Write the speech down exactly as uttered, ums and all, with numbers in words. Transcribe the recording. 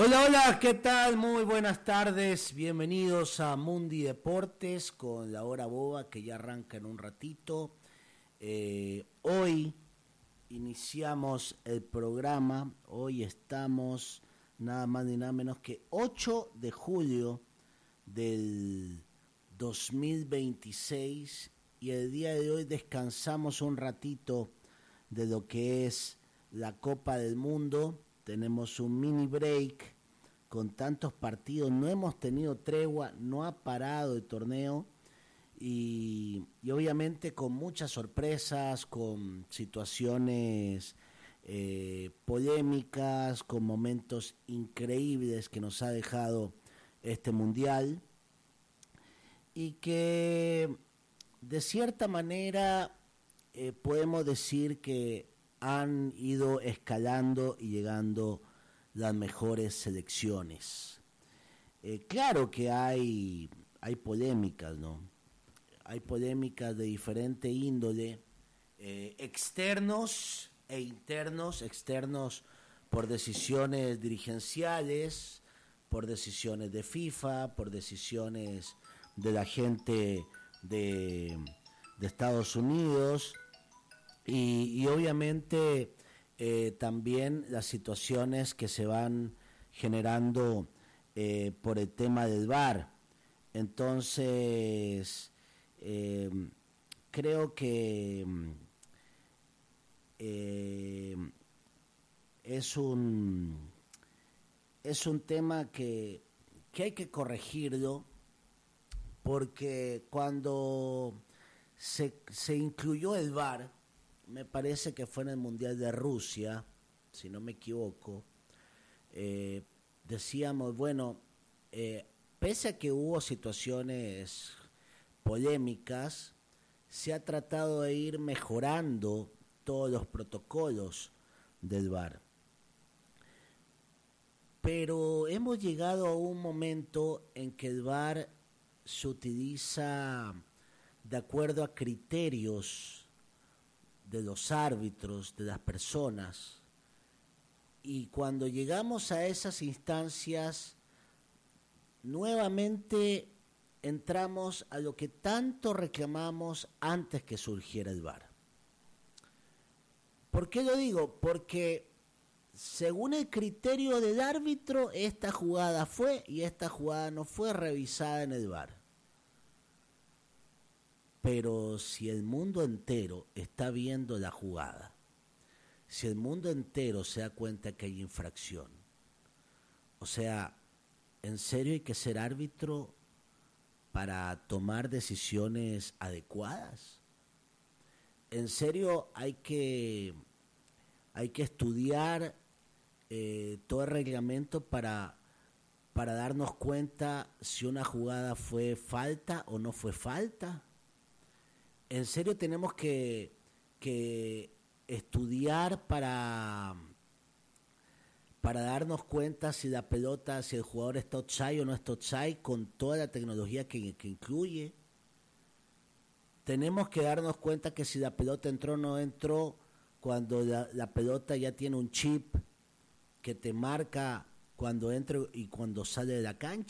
Hola, hola, ¿qué tal? Muy buenas tardes, bienvenidos a Mundi Deportes con la hora boba que ya arranca en un ratito. Eh, hoy iniciamos el programa, hoy estamos nada más ni nada menos que ocho de julio del dos mil veintiséis y el día de hoy descansamos un ratito de lo que es la Copa del Mundo. Tenemos un mini break con tantos partidos, no hemos tenido tregua, no ha parado el torneo y, y obviamente con muchas sorpresas, con situaciones eh, polémicas, con momentos increíbles que nos ha dejado este mundial y que de cierta manera eh, podemos decir que han ido escalando y llegando las mejores selecciones. Eh, claro que hay, hay polémicas, ¿no? Hay polémicas de diferente índole, eh, externos e internos, externos por decisiones dirigenciales, por decisiones de FIFA, por decisiones de la gente de, de Estados Unidos, y, y obviamente eh, también las situaciones que se van generando eh, por el tema del V A R. Entonces, eh, creo que eh, es un es un tema que, que hay que corregirlo, porque cuando se, se incluyó el V A R, me parece que fue en el Mundial de Rusia, si no me equivoco, eh, decíamos, bueno, eh, pese a que hubo situaciones polémicas, se ha tratado de ir mejorando todos los protocolos del V A R. Pero hemos llegado a un momento en que el V A R se utiliza de acuerdo a criterios de los árbitros, de las personas, y cuando llegamos a esas instancias, nuevamente entramos a lo que tanto reclamamos antes que surgiera el V A R. ¿Por qué lo digo? Porque según el criterio del árbitro, esta jugada fue y esta jugada no fue revisada en el V A R. Pero si el mundo entero está viendo la jugada, si el mundo entero se da cuenta que hay infracción, o sea, ¿en serio hay que ser árbitro para tomar decisiones adecuadas? ¿En serio hay que, hay que estudiar eh, todo el reglamento para, para darnos cuenta si una jugada fue falta o no fue falta? ¿En serio tenemos que, que estudiar para, para darnos cuenta si la pelota, si el jugador está offside o no está offside, con toda la tecnología que, que incluye? Tenemos que darnos cuenta que si la pelota entró o no entró, cuando la, la pelota ya tiene un chip que te marca cuando entra y cuando sale de la cancha.